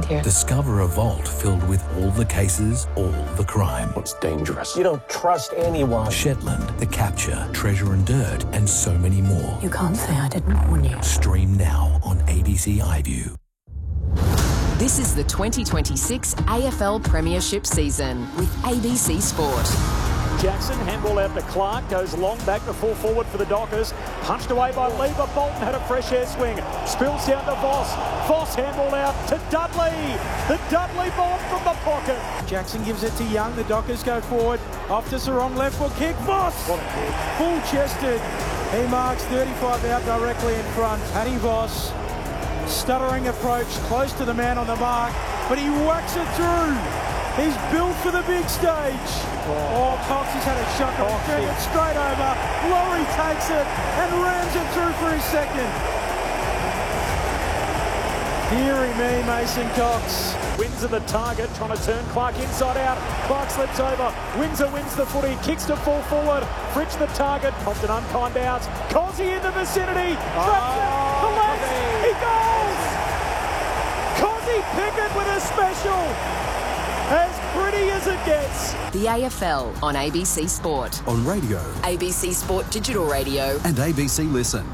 here. Discover a vault filled with all the cases, all the crime. It's dangerous. You don't trust anyone. Shetland, The Capture, Treasure and Dirt, and so many more. You can't say I didn't warn you. Stream now on ABC iView. This is the 2026 AFL Premiership season with ABC Sport. Jackson, handball out to Clark, goes long back to full forward for the Dockers. Punched away by Lever. Bolton had a fresh air swing. Spills down to Voss. Voss handball out to Dudley. The Dudley bomb from the pocket. Jackson gives it to Young. The Dockers go forward. Off to Sarong, left foot kick. Voss! What a kick. Full-chested. He marks 35 out directly in front. Paddy Voss. Stuttering approach, close to the man on the mark, but he whacks it through. He's built for the big stage. Oh, Cox has had a shot to bring it straight over. Laurie takes it and rams it through for his second. Deary me, Mason Cox. Windsor the target, trying to turn Clark inside out. Clark slips over. Windsor wins the footy, kicks to full forward. Fritsch the target, popped an unkind bounce. Cozzy in the vicinity. Traps it. The left. He goes. Cozzy Pickett with a special. As pretty as it gets. The AFL on ABC Sport. On radio, ABC Sport Digital Radio. and ABC Listen.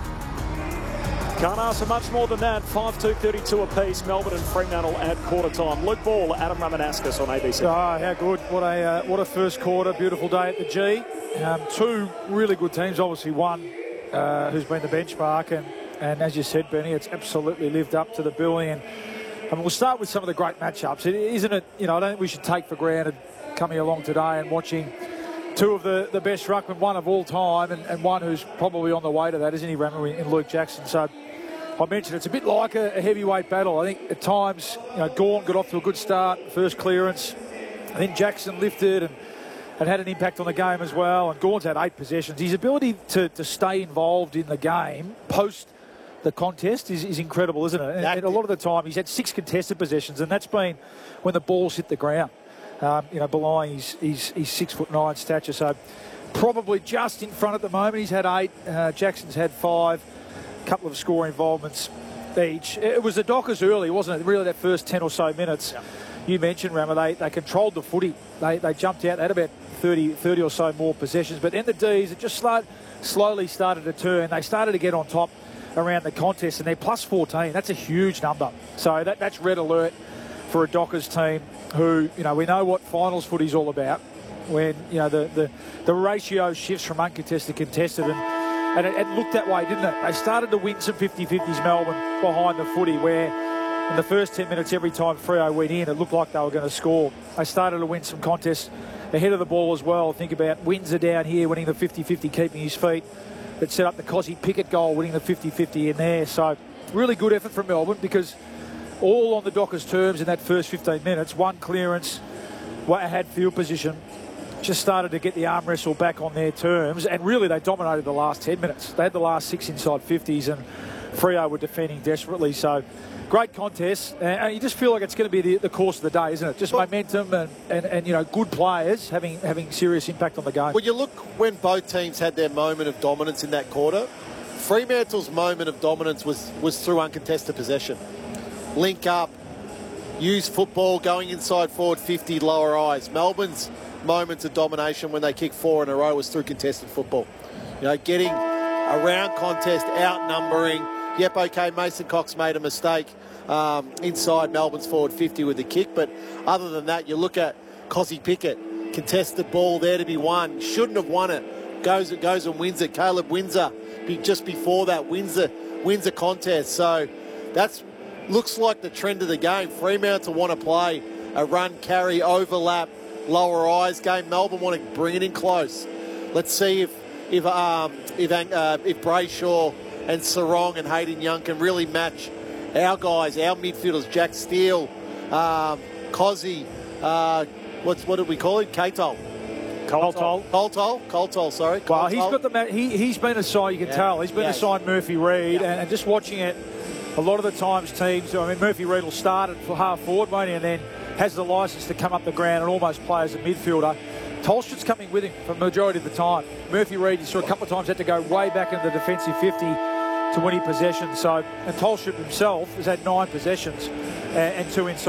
Can't ask for much more than that. 5-2-32 apiece. Melbourne and Fremantle at quarter time. Luke Ball, Adam Ramanauskas on ABC. Oh, how good. What a first quarter. Beautiful day at the G. Two really good teams. Obviously one who's been the benchmark. And as you said, Benny, it's absolutely lived up to the billing. And we'll start with some of the great matchups. Isn't it, I don't think we should take for granted coming along today and watching two of the best ruckmen, one of all time, and one who's probably on the way to that, isn't he, Rammer, in Luke Jackson. So I mentioned it's a bit like a heavyweight battle. I think at times, Gawn got off to a good start, first clearance. I think Jackson lifted and had an impact on the game as well. And Gawn's had 8 possessions. His ability to stay involved in the game post the contest is incredible, isn't it? And a lot of the time he's had 6 contested possessions, and that's been when the ball's hit the ground. Belying his 6'9" stature, so probably just in front at the moment. He's had 8. Jackson's had 5. A couple of score involvements each. It was the Dockers early, wasn't it? Really, that first 10 or so minutes. Yeah. You mentioned, Rammer, they controlled the footy. They jumped out. They had about 30 or so more possessions, but then the D's, it just slowly started to turn. They started to get on top around the contest, and they're plus 14. That's a huge number. So that's red alert for a Dockers team who, we know what finals footy's all about when, the ratio shifts from uncontested to contested, and it looked that way, didn't it? They started to win some 50-50s, Melbourne, behind the footy, where in the first 10 minutes, every time Freo went in, it looked like they were going to score. They started to win some contests ahead of the ball as well. Think about Windsor down here winning the 50-50, keeping his feet. That set up the Cozzy Pickett goal, winning the 50-50 in there. So really good effort from Melbourne, because all on the Dockers' terms in that first 15 minutes, one clearance, had field position, just started to get the arm wrestle back on their terms, and really they dominated the last 10 minutes. They had the last 6 inside 50s, and Freo were defending desperately. So great contest, and you just feel like it's going to be the course of the day, isn't it? Just momentum and good players having serious impact on the game. Well, you look when both teams had their moment of dominance in that quarter. Fremantle's moment of dominance was through uncontested possession. Link up, use football, going inside forward 50, lower eyes. Melbourne's moments of domination when they kicked 4 in a row was through contested football. Getting around contest, outnumbering. Yep, okay, Mason Cox made a mistake inside Melbourne's forward 50 with the kick, but other than that, you look at Cozzy Pickett, contested ball there to be won, shouldn't have won it, goes and wins it. Caleb Windsor, just before that, wins a contest. So that's looks like the trend of the game. Fremantle want to play a run, carry, overlap, lower eyes game. Melbourne want to bring it in close. Let's see if Brayshaw and Sarong and Hayden Young can really match our guys, our midfielders, Jack Steele, Cozzy, what did we call him? Coltol, sorry. Well, he's been assigned, you can tell, he's been assigned Murphy Reid, and just watching it, a lot of the times teams, Murphy Reid will start it for half forward, won't he, and then has the licence to come up the ground and almost play as a midfielder. Tolster's coming with him for the majority of the time. Murphy Reid, you saw a couple of times, had to go way back into the defensive 50 to win his possession. So, and Tolster himself has had 9 possessions and 2 inside.